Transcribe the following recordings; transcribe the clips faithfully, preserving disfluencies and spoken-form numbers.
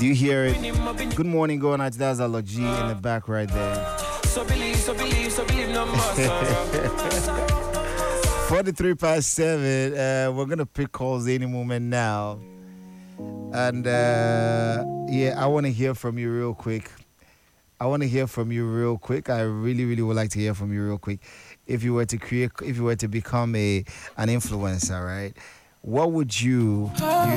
Do you hear it? Good morning, going out. That's Alogy in the back right there. So believe, so believe, so believe no more. forty-three past seven. Uh, we're gonna pick calls any moment now, and uh, yeah, I want to hear from you real quick. I want to hear from you real quick. I really, really would like to hear from you real quick. If you were to create, if you were to become a an influencer, right? What would you, you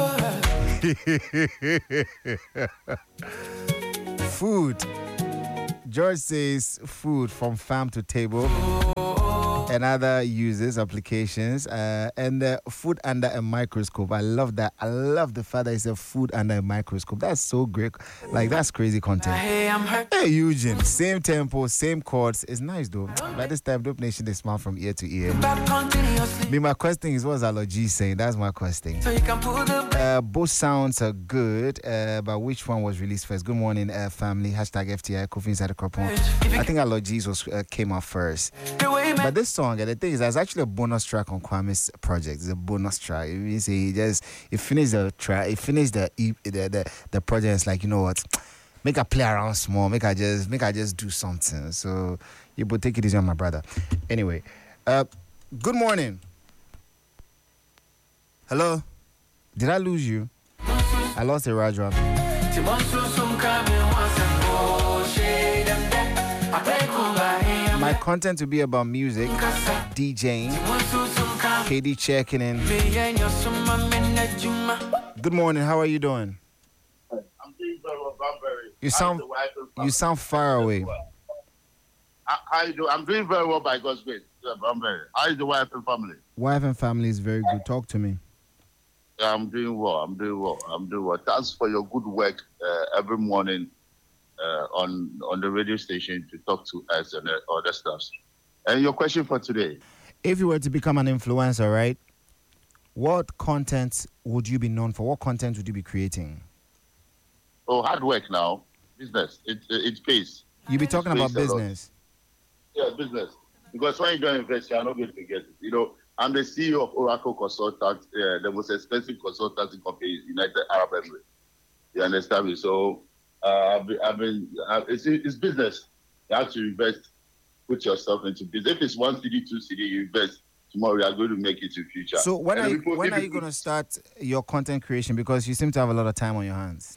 know? Food. George says food from farm to table. And other uses, applications, uh, and uh, food under a microscope. I love that. I love the fact that it's a food under a microscope. That's so great. Like, that's crazy content. Hey, I'm hurt. Hey, Eugene. Same tempo, same chords. It's nice, though. By this time, Dope Nation, they smile from ear to ear. Me, my question is, what's Alogy saying? That's my question. So you can pull the Uh, both sounds are good, uh, but which one was released first? Good morning, uh, family. Hashtag F T I, Kofi Inside the Crop. I think Alogy's was uh, came out first. But this song, and the thing is, there's actually a bonus track on Kwame's project. It's a bonus track. It means he just he finished the track, he finished the the the, the project. It's like, you know what? Make I play around small. Make I just make I just do something. So you but take it easy on my brother. Anyway, uh, good morning. Hello. Did I lose you? I lost the Rajwa. My content will be about music, DJing, K D checking in. Good morning. How are you doing? I'm doing very well, Bunbury. You sound you sound far away. How, how you do? I'm doing very well by God's grace, yeah, Bunbury. How is the wife and family? Wife and family is very good. Talk to me. Yeah, I'm doing well. I'm doing well. I'm doing well. Thanks for your good work uh, every morning uh, on on the radio station to talk to us and uh, other stuff. And your question for today? If you were to become an influencer, right? What content would you be known for? What content would you be creating? Oh, hard work now. Business. It it pays. You be talking It about pays a lot. business. Yeah, business. Because when you don't invest, you're not going to get it. You know, I'm the C E O of Oracle Consultants, uh, the most expensive consultancy company in United Arab Emirates. You understand me? So uh, I've been, I've been uh, it's, it's business. You have to invest, put yourself into business. If it's one city, two city, you invest. Tomorrow you are going to make it in future. So when And are you, people- when are people- you going to start your content creation? Because you seem to have a lot of time on your hands.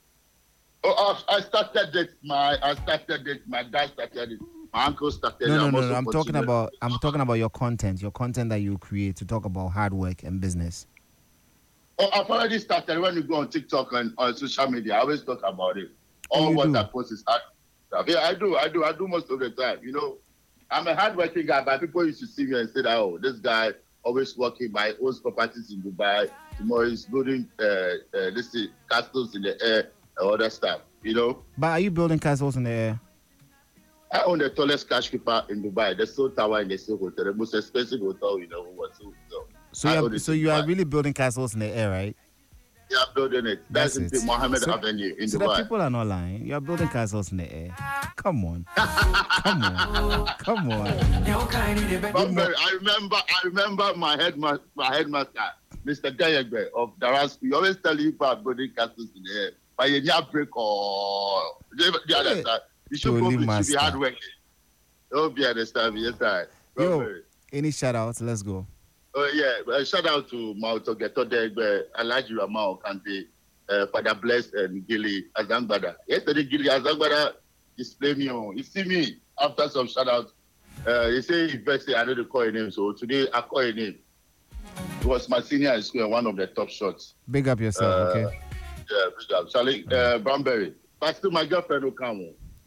Oh, I I started it. My I started it. My dad started it. My uncle started No, it. no, I'm no, also no. I'm talking continuing. about I'm talking about your content, your content that you create to talk about hard work and business. Oh, I've already started. When you go on TikTok and on social media, I always talk about it. Oh, All you what do? I post is hard stuff. Yeah, I do. I do. I do most of the time. You know, I'm a hardworking guy, but people used to see me and say that, oh, this guy always working by owns properties in Dubai. Tomorrow he's building uh, uh, this is castles in the air and all that stuff. You know, But are you building castles in the air? I own the tallest skyscraper in Dubai, the Soul Tower in the Soul Hotel, the most expensive hotel in the whole world. So, so, So I you own are, it so in you are Dubai. really building castles in the air, right? Yeah, I'm building it. That's That's, in it. Mohammed So- Avenue in So that Dubai. people are not lying. You are building castles in the air. Come on. Come on. Come on. Yo, kind of the better. Bunbury, I remember, I remember my headmaster, my headmaster, Mister Gayegbe of Daras. He always tell you about building castles in the air. But you need break or do you, do you understand? You should Totally probably should be master. hardworking. Don't be understand me, yes, sir. Yo, Bunbury. any shout outs? Let's go. Oh yeah, well, shout out to Mauto Getodegbe, Alaji Ramao Kante, uh, Father Bless and Gilly Azangbada. Yesterday Gilly Azangbada displayed me on. You see me after some shout out. Uh, he say he best say I know to call your name, so today I call your name. He was my senior in school and one of the top shots. Big up yourself, Uh, okay? Yeah, big up. Charlie uh, Bunbury. But still my girlfriend will come.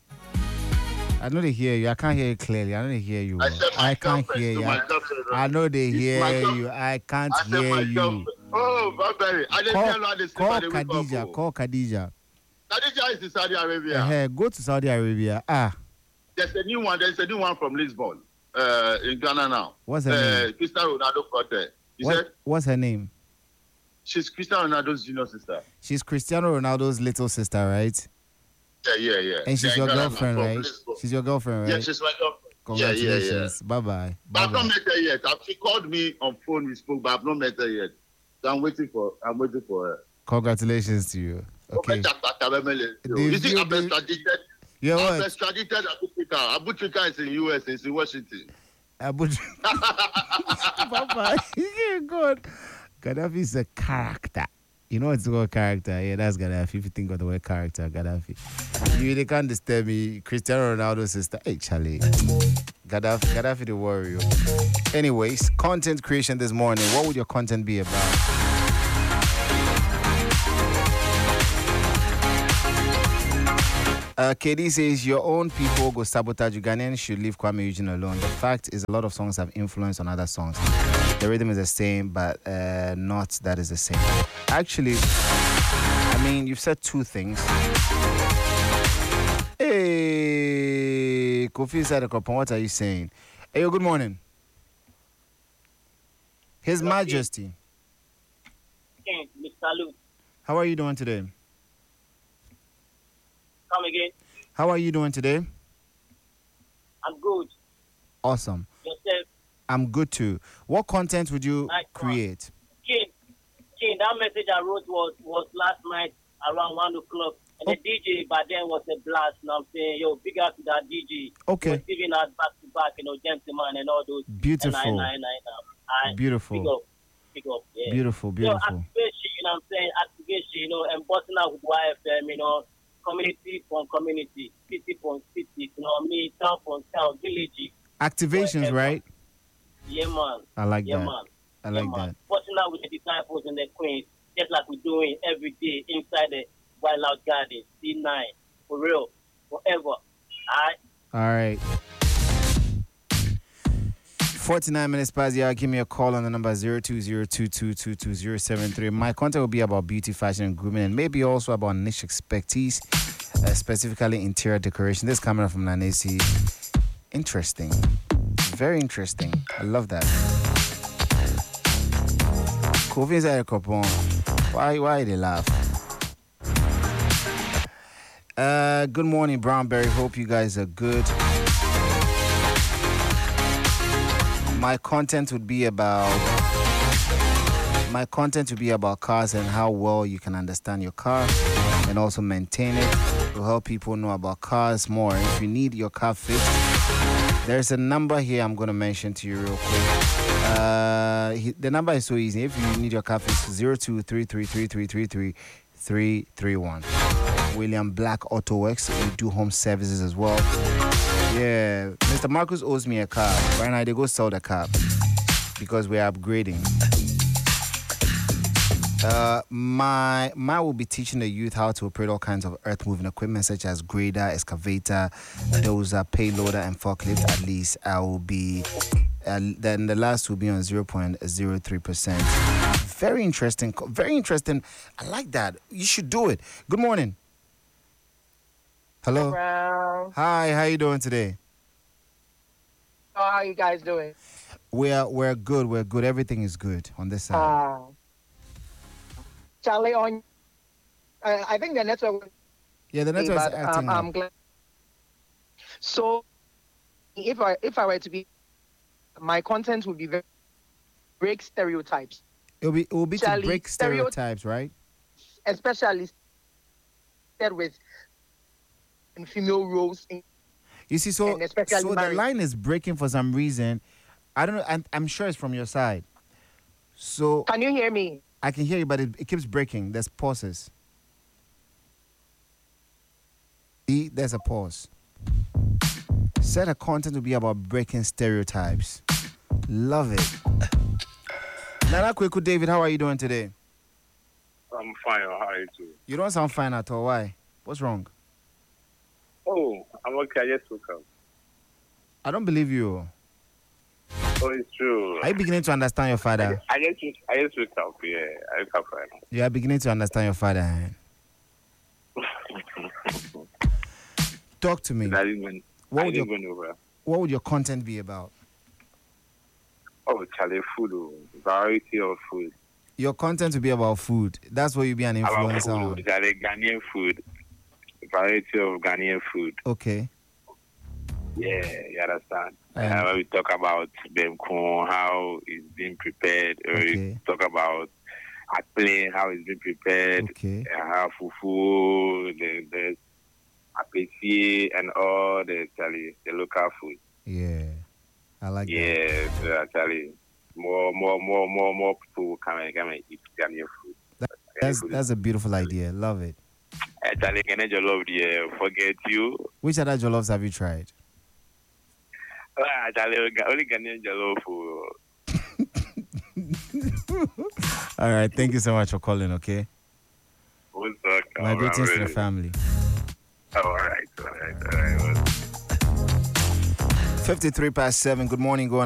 I know they hear you. I can't hear you clearly. I know they hear you. I said my I can't girlfriend hear to you. my I, girlfriend. I know they It's hear my girl- you. I can't I said hear my you. girlfriend. Oh, Bunbury. I didn't tell Call, her this call thing, but they wake Khadija. up, oh. Call Khadija. Khadija is in Saudi Arabia. Uh-huh. Go to Saudi Arabia. Ah, There's a new one. There's a new one from Lisbon, uh, in Ghana now. what's her Uh, name? Cristiano Ronaldo got there. You said What, what's her name? she's Cristiano Ronaldo's junior sister. She's Cristiano Ronaldo's little sister, right? Yeah, yeah, yeah. And she's Yeah, your Ghana now, girlfriend, from right? Lisbon. She's your girlfriend, right? Yeah, she's my girlfriend. Yeah, yeah, yeah. Congratulations. Bye-bye. But I've not Bye-bye. met her yet. Uh, She called me on phone. We spoke, but I've not met her yet. So I'm waiting for. I'm waiting for her. Congratulations to you. Okay. You They see, view I've been the- extradited. Yeah, I've been what? extradited Abutrika. Abutrika is in U S, it's in Washington. Abu Papa, yeah, God. Gaddafi is a character. You know what's called character? Yeah, that's Gaddafi. If you think of the word character, Gaddafi. You they can't disturb me. Cristiano Ronaldo's sister. Hey, Charlie. Gaddafi, Gaddafi the warrior. Anyways, content creation this morning. What would your content be about? Uh, K D says your own people go sabotage. Ugandan should leave Kwame Eugene alone. The fact is, a lot of songs have influence on other songs. The rhythm is the same, but uh, not that is the same. Actually, I mean, you've said two things. Hey, Kofi inside the cup. What are you saying? Hey, yo, good morning. His Hello, Majesty. King, Mister Luke, How are you doing today? come again. How are you doing today? I'm good. Awesome. Yourself, I'm good too. What content would you Nice one. create? King, King, that message I wrote was, was last night around one o'clock. And Oh. the D J by then was a blast. You know what I'm saying? Yo, big up to that D J. Okay. He was giving us back to back, you know, gentleman and all those. Beautiful. And I, and I, and I, I, Beautiful. Big up. Big up. Yeah. Beautiful, Yo, beautiful. activation, you know what I'm saying? Activation, you know, and button up with Y F M, you know, community from community, city from city, you know what I mean? Town from town, village. Activations, Whatever. right? Yeah, man. I like Yeah, that. man. I Yeah, like man. that. Watching out with the disciples and the queens, just like we're doing every day inside the Wild Out Garden, C nine, for real, forever. All right? All right. forty-nine minutes past the hour. Give me a call on the number zero two zero two two two two zero seven three. My content will be about beauty, fashion, and grooming, and maybe also about niche expertise, uh, specifically interior decoration. This coming from Nanesi. Interesting. Very interesting. I love that. Kofi inside a couple. Why, why they laugh? Uh, good morning, Brownberry. Hope you guys are good. My content would be about my content would be about cars and how well you can understand your car and also maintain it. To help people know about cars more. If you need your car fixed, there's a number here I'm going to mention to you real quick. Uh, he, the number is so easy. If you need your car fixed, zero two three three three three three three three three one. William Black Auto Works. We do home services as well. Yeah, Mister Marcus owes me a car. Right now, they go sell the car because we're upgrading. Uh, my my will be teaching the youth how to operate all kinds of earth-moving equipment such as grader, excavator, dozer, payloader, and forklift. At least I will be. Uh, then the last will be on zero point zero three percent. Very interesting. Very interesting. I like that. You should do it. Good morning. Hello. Brown. Hi. How you doing today? How are you guys doing? We're we're good. We're good. Everything is good on this side. Uh, Charlie, on. I, I think the network. yeah, the network is but, acting um, up. I'm glad. So, if I if I were to be, my content would be very break stereotypes, It'll be it will be to Charlie, break stereo- stereotypes, right? especially with in female roles. In, You see, so And especially so the married. line is breaking for some reason. I don't know. I'm, I'm sure it's from your side. So can you hear me? I can hear you, but it, it keeps breaking. There's pauses. See, there's a pause. Said the content will be about breaking stereotypes. Love it. Nana Kweku David, how are you doing today? I'm fine. How are you too? You don't sound fine at all. Why? What's wrong? Oh, I'm okay. I just woke up. I don't believe you. Oh, it's true. Are you beginning to understand your father? I just, I just woke up. Yeah, I woke up right now. You are beginning to understand your father. eh? Talk to me. I didn't even, What I would your didn't even over. What would your content be about? Oh, Charlie, food. Oh, variety of food. Your content will be about food. That's what you be an About influencer on. food. Charlie, Ghanaian food. Variety of Ghanaian food. Okay. Yeah, you understand. Um, uh, we talk about Bemkon, how it's being prepared. Or Okay. we talk about explain how it's been prepared. Okay. Uh, how fufu, the the apeti, and all the Charlie, the local food. Yeah. I like that. Yes, uh, Charlie. More, more, more, more, more people will come and come and eat Ghanaian food. That, Ghanaian that's food that's a beautiful idea. Love it. Uh, Charlie, can I just love the uh, forget you? Which other jollofs have you tried? Ah, Charlie, only Ghanaian jollof. All right. Thank you so much for calling, okay? What's up? My greetings to the family. All right, all right, all right. fifty-three past seven. Good morning. Go on.